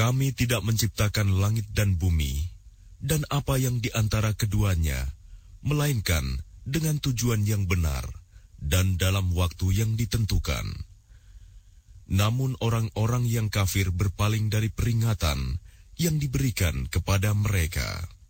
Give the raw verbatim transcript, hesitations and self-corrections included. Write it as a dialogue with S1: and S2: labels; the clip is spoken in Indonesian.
S1: Kami tidak menciptakan langit dan bumi, dan apa yang di antara keduanya, melainkan dengan tujuan yang benar, dan dalam waktu yang ditentukan. Namun orang-orang yang kafir berpaling dari peringatan yang diberikan kepada mereka.